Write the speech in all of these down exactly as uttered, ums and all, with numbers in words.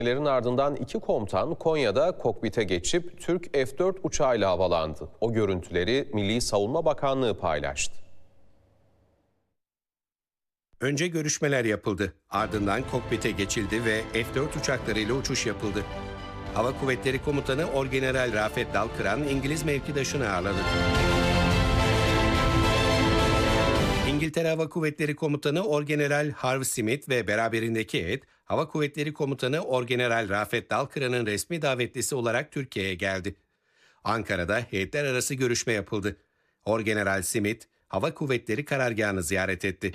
Ardından iki komutan Konya'da kokpite geçip Türk F dört uçağıyla havalandı. O görüntüleri Milli Savunma Bakanlığı paylaştı. Önce görüşmeler yapıldı. Ardından kokpite geçildi ve F dört uçaklarıyla uçuş yapıldı. Hava Kuvvetleri Komutanı Orgeneral Rafet Dalkıran İngiliz mevkidaşını ağırladı. İngiltere Hava Kuvvetleri Komutanı Orgeneral Harv Smith ve beraberindeki heyet, Hava Kuvvetleri Komutanı Orgeneral Rafet Dalkıran'ın resmi davetlisi olarak Türkiye'ye geldi. Ankara'da heyetler arası görüşme yapıldı. Orgeneral Smith, Hava Kuvvetleri karargahını ziyaret etti.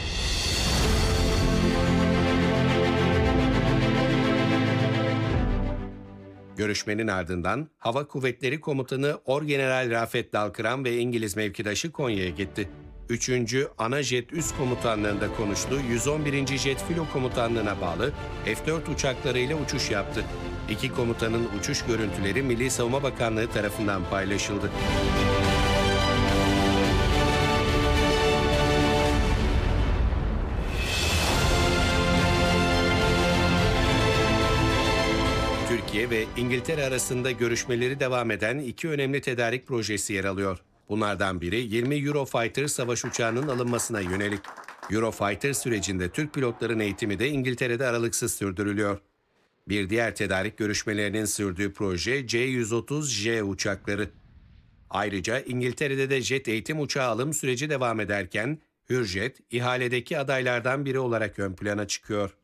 Görüşmenin ardından Hava Kuvvetleri Komutanı Orgeneral Rafet Dalkıran ve İngiliz mevkidaşı Konya'ya gitti. üçüncü Ana Jet Üst Komutanlığı'nda konuştu, yüz on birinci Jet Filo Komutanlığı'na bağlı F dört uçaklarıyla uçuş yaptı. İki komutanın uçuş görüntüleri Milli Savunma Bakanlığı tarafından paylaşıldı. Türkiye ve İngiltere arasında görüşmeleri devam eden iki önemli tedarik projesi yer alıyor. Bunlardan biri yirmi Eurofighter savaş uçağının alınmasına yönelik. Eurofighter sürecinde Türk pilotların eğitimi de İngiltere'de aralıksız sürdürülüyor. Bir diğer tedarik görüşmelerinin sürdüğü proje C yüz otuz J uçakları. Ayrıca İngiltere'de de jet eğitim uçağı alım süreci devam ederken Hürjet ihaledeki adaylardan biri olarak ön plana çıkıyor.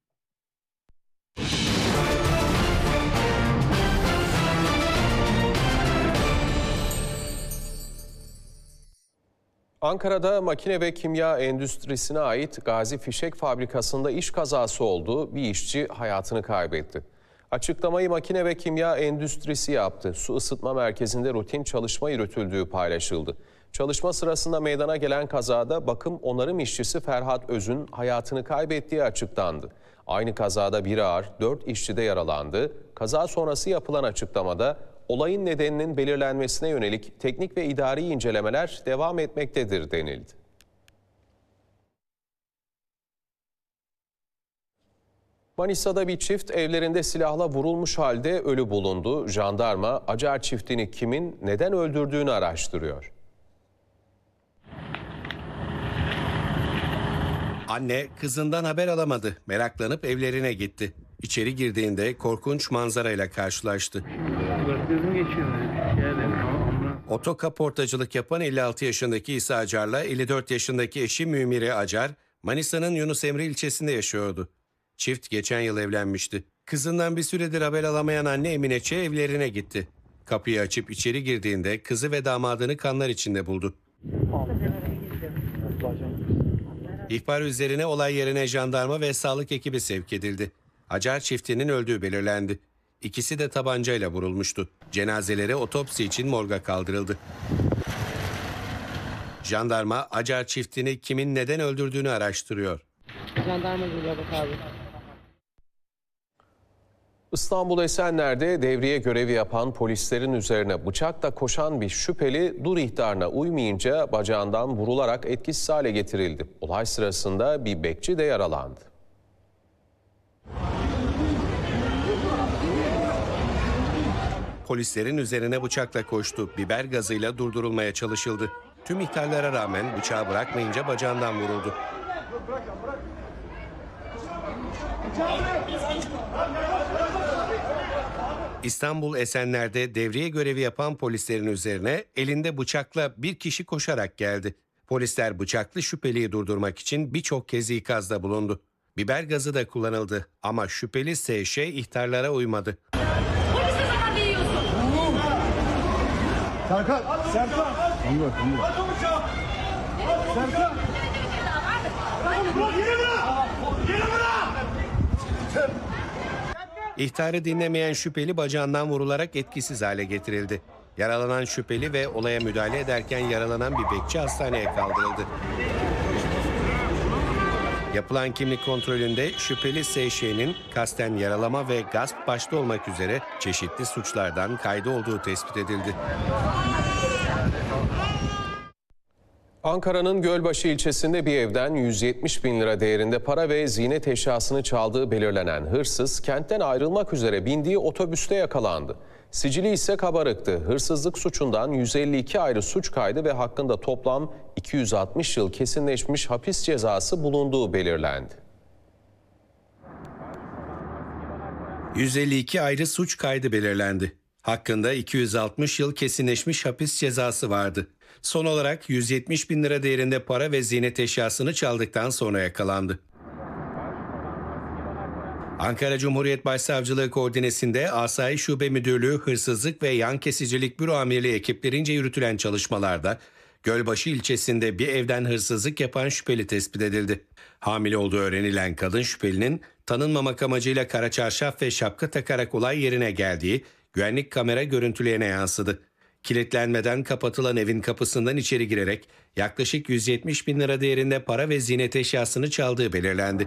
Ankara'da makine ve kimya endüstrisine ait Gazi Fişek Fabrikası'nda iş kazası oldu. Bir işçi hayatını kaybetti. Açıklamayı makine ve kimya endüstrisi yaptı. Su ısıtma merkezinde rutin çalışma yürütüldüğü paylaşıldı. Çalışma sırasında meydana gelen kazada bakım onarım işçisi Ferhat Öz'ün hayatını kaybettiği açıklandı. Aynı kazada bir ağır, dört işçi de yaralandı. Kaza sonrası yapılan açıklamada olayın nedeninin belirlenmesine yönelik teknik ve idari incelemeler devam etmektedir denildi. Manisa'da bir çift evlerinde silahla vurulmuş halde ölü bulundu. Jandarma Acar çiftini kimin neden öldürdüğünü araştırıyor. Anne kızından haber alamadı. Meraklanıp evlerine gitti. İçeri girdiğinde korkunç manzarayla karşılaştı. Otokaportacılık yapan elli altı yaşındaki İsa Acar'la elli dört yaşındaki eşi Mümire Acar, Manisa'nın Yunus Emre ilçesinde yaşıyordu. Çift geçen yıl evlenmişti. Kızından bir süredir haber alamayan anne Emine Ç. evlerine gitti. Kapıyı açıp içeri girdiğinde kızı ve damadını kanlar içinde buldu. İhbar üzerine olay yerine jandarma ve sağlık ekibi sevk edildi. Acar çiftinin öldüğü belirlendi. İkisi de tabancayla vurulmuştu. Cenazeleri otopsi için morga kaldırıldı. Jandarma Acar çiftini kimin neden öldürdüğünü araştırıyor. Jandarma geliyor bak abi. İstanbul Esenler'de devriye görevi yapan polislerin üzerine bıçakla koşan bir şüpheli dur ihtarına uymayınca bacağından vurularak etkisiz hale getirildi. Olay sırasında bir bekçi de yaralandı. Polislerin üzerine bıçakla koştu. Biber gazıyla durdurulmaya çalışıldı. Tüm ihtarlara rağmen bıçağı bırakmayınca bacağından vuruldu. İstanbul Esenler'de devriye görevi yapan polislerin üzerine elinde bıçakla bir kişi koşarak geldi. Polisler bıçaklı şüpheliyi durdurmak için birçok kez ikazda bulundu. Biber gazı da kullanıldı ama şüpheli S Ş ihtarlara uymadı. Polise zaman veriyorsun. Serkan, Serkan. Anlat, anlat. Serkan. İhtarı dinlemeyen şüpheli bacağından vurularak etkisiz hale getirildi. Yaralanan şüpheli ve olaya müdahale ederken yaralanan bir bekçi hastaneye kaldırıldı. Yapılan kimlik kontrolünde şüpheli S Ş'nin kasten yaralama ve gasp başta olmak üzere çeşitli suçlardan kaydı olduğu tespit edildi. Ankara'nın Gölbaşı ilçesinde bir evden yüz yetmiş bin lira değerinde para ve ziynet eşyasını çaldığı belirlenen hırsız kentten ayrılmak üzere bindiği otobüste yakalandı. Sicili ise kabarıktı. Hırsızlık suçundan yüz elli iki ayrı suç kaydı ve hakkında toplam iki yüz altmış yıl kesinleşmiş hapis cezası bulunduğu belirlendi. yüz elli iki ayrı suç kaydı belirlendi. Hakkında iki yüz altmış yıl kesinleşmiş hapis cezası vardı. Son olarak yüz yetmiş bin lira değerinde para ve ziynet eşyasını çaldıktan sonra yakalandı. Ankara Cumhuriyet Başsavcılığı koordinesinde Asayiş Şube Müdürlüğü Hırsızlık ve Yan Kesicilik Büro Amirliği ekiplerince yürütülen çalışmalarda Gölbaşı ilçesinde bir evden hırsızlık yapan şüpheli tespit edildi. Hamile olduğu öğrenilen kadın şüphelinin tanınmamak amacıyla kara çarşaf ve şapka takarak olay yerine geldiği güvenlik kamera görüntülerine yansıdı. Kilitlenmeden kapatılan evin kapısından içeri girerek yaklaşık yüz yetmiş bin lira değerinde para ve ziynet eşyasını çaldığı belirlendi.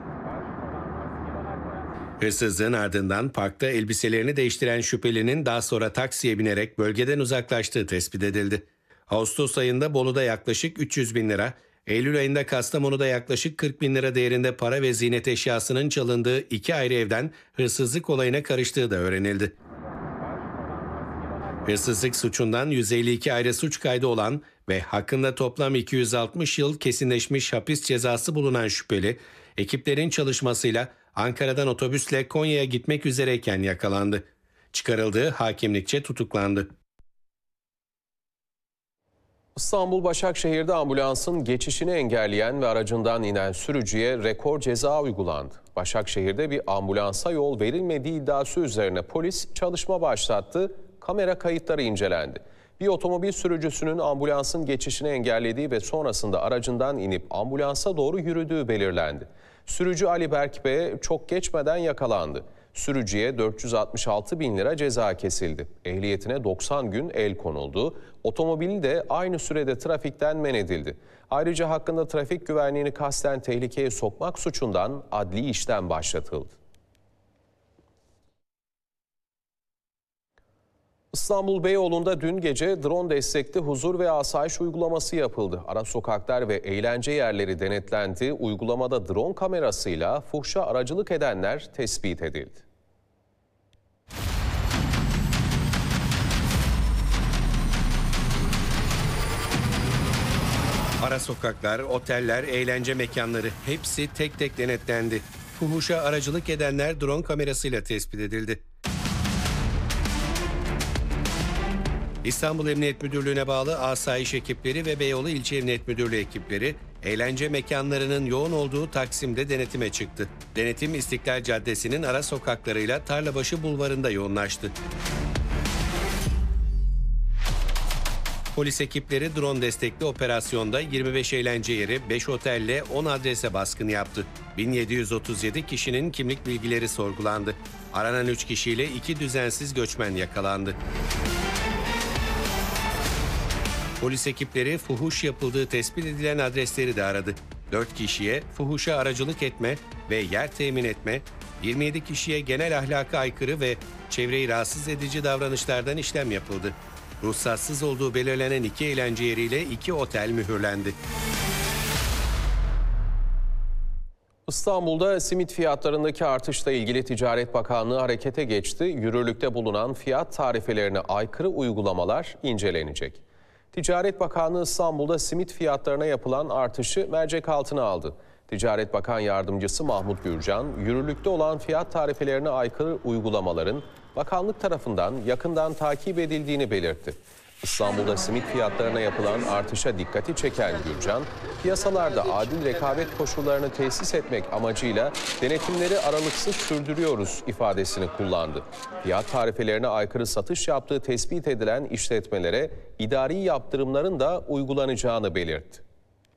Hırsızlığın ardından parkta elbiselerini değiştiren şüphelinin daha sonra taksiye binerek bölgeden uzaklaştığı tespit edildi. Ağustos ayında Bolu'da yaklaşık üç yüz bin lira, Eylül ayında Kastamonu'da yaklaşık kırk bin lira değerinde para ve ziynet eşyasının çalındığı iki ayrı evden hırsızlık olayına karıştığı da öğrenildi. Hırsızlık suçundan yüz elli iki ayrı suç kaydı olan ve hakkında toplam iki yüz altmış yıl kesinleşmiş hapis cezası bulunan şüpheli, ekiplerin çalışmasıyla Ankara'dan otobüsle Konya'ya gitmek üzereyken yakalandı. Çıkarıldığı hakimlikçe tutuklandı. İstanbul Başakşehir'de ambulansın geçişini engelleyen ve aracından inen sürücüye rekor ceza uygulandı. Başakşehir'de bir ambulansa yol verilmediği iddiası üzerine polis çalışma başlattı. Kamera kayıtları incelendi. Bir otomobil sürücüsünün ambulansın geçişini engellediği ve sonrasında aracından inip ambulansa doğru yürüdüğü belirlendi. Sürücü Ali Berk Bey çok geçmeden yakalandı. Sürücüye dört yüz altmış altı bin lira ceza kesildi. Ehliyetine doksan gün el konuldu. Otomobili de aynı sürede trafikten men edildi. Ayrıca hakkında trafik güvenliğini kasten tehlikeye sokmak suçundan adli işlem başlatıldı. İstanbul Beyoğlu'nda dün gece drone destekli huzur ve asayiş uygulaması yapıldı. Ara sokaklar ve eğlence yerleri denetlendi. Uygulamada drone kamerasıyla fuhşa aracılık edenler tespit edildi. Ara sokaklar, oteller, eğlence mekanları hepsi tek tek denetlendi. Fuhuşa aracılık edenler drone kamerasıyla tespit edildi. İstanbul Emniyet Müdürlüğü'ne bağlı asayiş ekipleri ve Beyoğlu İlçe Emniyet Müdürlüğü ekipleri eğlence mekanlarının yoğun olduğu Taksim'de denetime çıktı. Denetim İstiklal Caddesi'nin ara sokaklarıyla Tarlabaşı Bulvarı'nda yoğunlaştı. Polis ekipleri drone destekli operasyonda yirmi beş eğlence yeri, beş otelle on adrese baskın yaptı. bin yedi yüz otuz yedi kişinin kimlik bilgileri sorgulandı. Aranan üç kişiyle iki düzensiz göçmen yakalandı. Polis ekipleri fuhuş yapıldığı tespit edilen adresleri de aradı. dört kişiye fuhuşa aracılık etme ve yer temin etme, yirmi yedi kişiye genel ahlaka aykırı ve çevreyi rahatsız edici davranışlardan işlem yapıldı. Ruhsatsız olduğu belirlenen iki eğlence yeriyle iki otel mühürlendi. İstanbul'da simit fiyatlarındaki artışla ilgili Ticaret Bakanlığı harekete geçti. Yürürlükte bulunan fiyat tarifelerine aykırı uygulamalar incelenecek. Ticaret Bakanlığı İstanbul'da simit fiyatlarına yapılan artışı mercek altına aldı. Ticaret Bakan Yardımcısı Mahmut Gürcan, yürürlükte olan fiyat tarifelerine aykırı uygulamaların bakanlık tarafından yakından takip edildiğini belirtti. İstanbul'da simit fiyatlarına yapılan artışa dikkati çeken Gürcan, piyasalarda adil rekabet koşullarını tesis etmek amacıyla denetimleri aralıksız sürdürüyoruz ifadesini kullandı. Fiyat tarifelerine aykırı satış yaptığı tespit edilen işletmelere idari yaptırımların da uygulanacağını belirtti.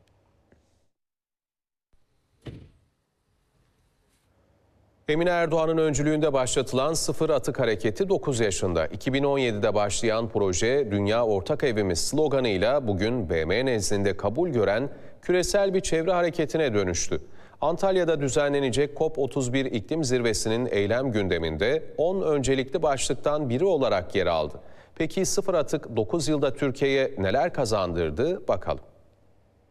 Emine Erdoğan'ın öncülüğünde başlatılan Sıfır Atık Hareketi dokuz yaşında. iki bin on yedide başlayan proje Dünya Ortak Evimiz sloganıyla bugün B M nezdinde kabul gören küresel bir çevre hareketine dönüştü. Antalya'da düzenlenecek COP otuz bir iklim zirvesinin eylem gündeminde on öncelikli başlıktan biri olarak yer aldı. Peki sıfır atık dokuz yılda Türkiye'ye neler kazandırdı? Bakalım.